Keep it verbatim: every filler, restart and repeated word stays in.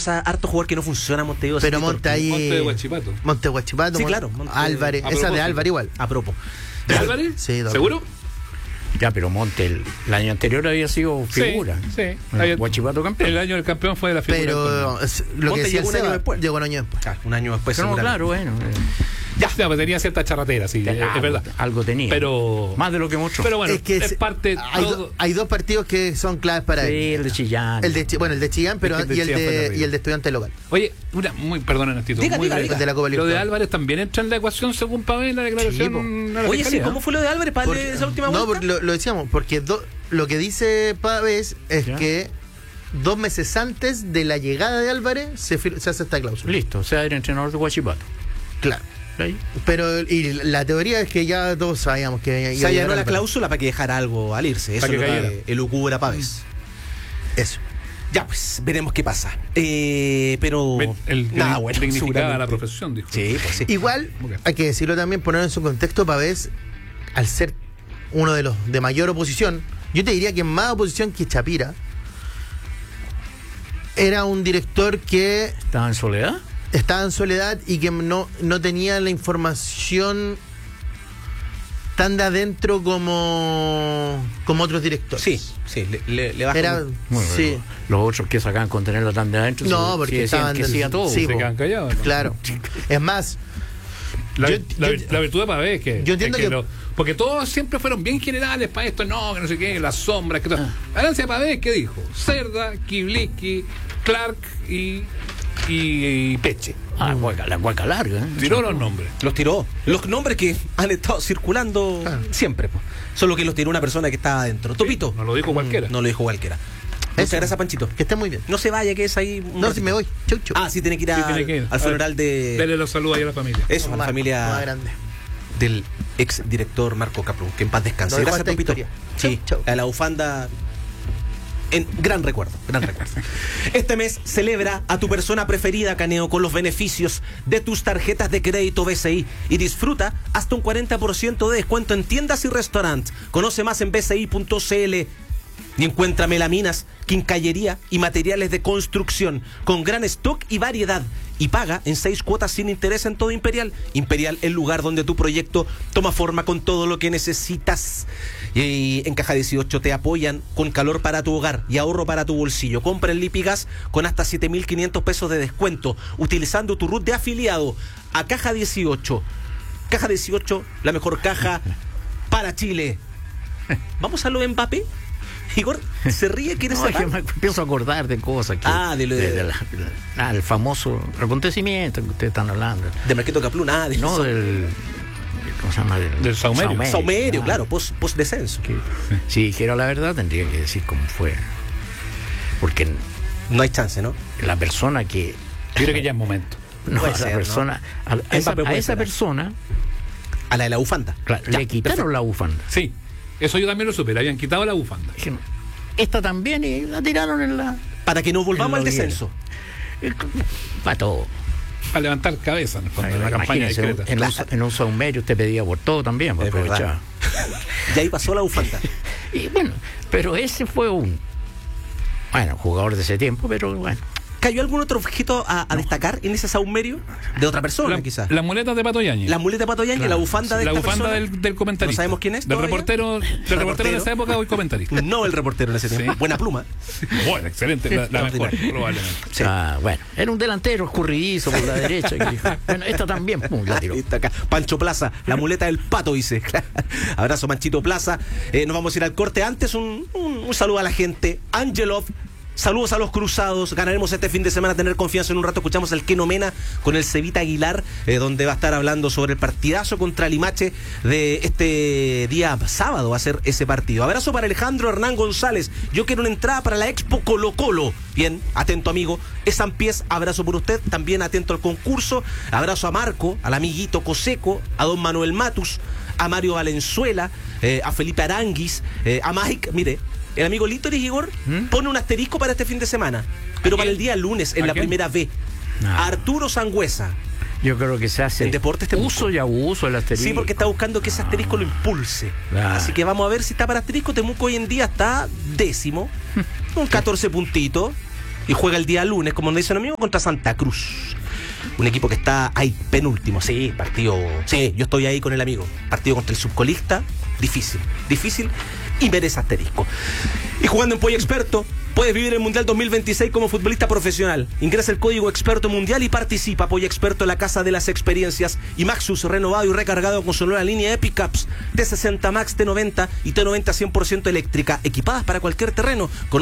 pasa harto jugador que no funciona Montevideo. Pero Monte ahí. Monte de Huachipato. Monte Huachipato. Sí, claro. Monte, Álvarez. Esa de Álvarez igual. A propósito. ¿De Álvarez? Sí, doble. ¿Seguro? Ya, pero Monte el, el año anterior había sido figura. Sí, sí. Bueno, Huachipato campeón. El año del campeón fue de la figura. Pero es, lo Monte que decía llegó el un año Seba, después. llegó un año después. Claro, un año después. Pero no, claro, bueno. eh, Ya, ya, pues tenía cierta charratera, sí, algo, es verdad. Algo tenía. Pero. Más de lo que mostró. Pero bueno, Es que es se- parte. Hay, todo- do- hay dos partidos que son claves para Sí, él. el de Chillán. El de Chi- bueno, el de Chillán, pero Es que el de y el Chillán fue de terrible. y el de Estudiantes local. Oye, una muy, perdón, Ernestito. Diga, muy diga, breve. diga. El de la Copa Lo de Libertadores. Álvarez también entra en la ecuación según Pavé en la declaración. Sí, po. a la Oye, sí, fiscalía, ¿cómo ¿no? fue lo de Álvarez para Porque- esa última no, vuelta? porque lo, lo decíamos, porque do- lo que dice Pávez es Ya. que dos meses antes de la llegada de Álvarez se, fir- se hace esta cláusula. Listo, o sea, era entrenador de Huachipato. Claro. Ahí. Pero y la teoría es que ya todos sabíamos que Se iba a llegar allanó la Álvarez. cláusula para que dejara algo al irse. Eso Para es que lo cayera. que elucubra Pávez. Eso. Ya, pues, veremos qué pasa. Eh, pero. Ven, El nada digni- bueno. dignificaba seguramente. la profesión, dijo. Sí, pues sí. Igual, Ok. hay que decirlo también, poner en su contexto, Pavés, al ser uno de los de mayor oposición, yo te diría que más oposición que Chapira, era un director que ¿Estaba en soledad? estaba en soledad y que no, no tenía la información tan de adentro como, como otros directores. Sí, sí, le, le, le baja Era, un- Bueno, sí. pero los otros que sacaban contenerlo tan de adentro. No, sí, porque sí decían estaban que del- sí a todo. sí, Se po. quedan callados, ¿no? Claro. Es más, La, Yo- la, yo- la virtud de Pavé es que. yo entiendo es que que- lo- porque todos siempre fueron bien generales para esto, no, que no sé qué, las sombras, que todo. Ah. Ganancia Pavé, ¿qué dijo? Cerda, Kibliski, Clark y, y, y Peche. Ah, la cueca, la cueca larga. ¿eh? Tiró los nombres. Los tiró. Los nombres que han estado circulando Claro. siempre. po. Solo que los tiró una persona que estaba adentro. Topito. No lo dijo cualquiera. No lo dijo cualquiera. Muchas Eso. gracias, Panchito. que esté muy bien. No se vaya, que es ahí. un No, ratito. si me voy. Chau, chau. Ah, sí, tiene que ir, Sí, a- tiene que ir. al funeral de. Dele los saludos ahí a la familia. Eso, a la Más- familia más grande. del ex director Marco Caprún. Que en paz descanse. Nos dejó Gracias, esta Topito. historia. Sí, Chau, chau. a la bufanda. En gran recuerdo, gran recuerdo. Este mes celebra a tu persona preferida, Caneo, con los beneficios de tus tarjetas de crédito B C I y disfruta hasta un cuarenta por ciento de descuento en tiendas y restaurantes. Conoce más en b c i punto c l y encuentra melaminas, quincallería y materiales de construcción con gran stock y variedad. Y paga en seis cuotas sin interés en todo Imperial. Imperial, el lugar donde tu proyecto toma forma con todo lo que necesitas. Y en Caja dieciocho te apoyan con calor para tu hogar y ahorro para tu bolsillo. Compra el Lipigas con hasta siete mil quinientos pesos de descuento utilizando tu R U T de afiliado a Caja dieciocho. Caja dieciocho, la mejor caja para Chile. ¿Vamos a lo de Mbappé? Igor, ¿se ríe? ¿Quieres No, es que cerrar? me empiezo a acordar de cosas. Que, Ah, de lo de- la- ah, el famoso acontecimiento que ustedes están hablando. De Marquito Caplú, nada de No, eso. del. ¿Cómo se llama? Del, Del Saumerio. Saumerio, ah, claro, post, post descenso. que si dijera la verdad, tendría que decir cómo fue. Porque No hay chance, ¿no? la persona que. Yo creo que ya es momento. No, Puede a ser, la ¿no? persona. A, a esa, Mbappé a puede esa ser. persona A la de la bufanda. claro, Ya, le quitaron perfecto. la bufanda. Sí, eso yo también lo supe, le habían quitado la bufanda. Dijeron, esta también y la tiraron en la. Para que no volvamos En al lo descenso. Para todo. Para levantar cabeza, en el fondo, en una campaña Imagínese, discreta. en, un, en un saumerio usted pedía por todo también, pues Es aprovechaba. Y ahí pasó la bufanda. Y bueno, pero ese fue un. Bueno, jugador de ese tiempo, pero bueno. ¿Cayó algún otro objeto a, a destacar en ese saumerio? De otra persona, La- quizás. Las muletas de Pato Yáñez. La muleta de Pato Yáñez, Claro. la bufanda de La esta bufanda persona. del, del comentarista. No sabemos quién es Del todavía. reportero, del Reportero. reportero de esa época, hoy comentarista. No el reportero en ese tiempo. Sí. Buena pluma. Bueno, excelente, la, la mejor, probablemente. Sí. Ah, bueno, era un delantero escurridizo por la derecha. Que dijo, bueno, esta también, pum, la tiró. Ahí está acá. Pancho Plaza, la muleta del pato, dice. Abrazo, Manchito Plaza. Eh, nos vamos a ir al corte. Antes, un, un, un saludo a la gente. Angelov. Saludos a los cruzados. Ganaremos este fin de semana. Tener confianza en un rato. Escuchamos al Keno Mena con el Cevita Aguilar, eh, donde va a estar hablando sobre el partidazo contra Limache de este día sábado. Va a ser ese partido. Abrazo para Alejandro Hernán González. Yo quiero una entrada para la Expo Colo Colo. Bien, atento, amigo. Es Sampiés. Abrazo por usted. También atento al concurso. Abrazo a Marco, al amiguito Coseco, a don Manuel Matus, a Mario Valenzuela, eh, a Felipe Aranguis, eh, a Mike. Mire. El amigo Lítoris, Igor, ¿Mm? pone un asterisco para este fin de semana. Pero ¿A para quién? el día lunes, en ¿A la quién? primera B. Ah. A Arturo Sangüesa. Yo creo que se hace En deportes te uso busco. y abuso el asterisco. Sí, porque está buscando que ese asterisco lo impulse. Claro. Así que vamos a ver si está para asterisco. Temuco hoy en día está décimo. Un catorce puntitos. y juega el día lunes, como nos dicen amigos, contra Santa Cruz. Un equipo que está ahí, penúltimo. Sí, partido. Sí, yo estoy ahí con el amigo. Partido contra el subcolista. Difícil, difícil y merece asterisco. Y jugando en Pollo Experto, puedes vivir el Mundial dos mil veintiséis como futbolista profesional. Ingresa el código Experto Mundial y participa. Pollo Experto, la casa de las experiencias. Y Maxus, renovado y recargado con su nueva línea de pickups T sesenta Max, T noventa y T noventa cien por ciento eléctrica, equipadas para cualquier terreno. Con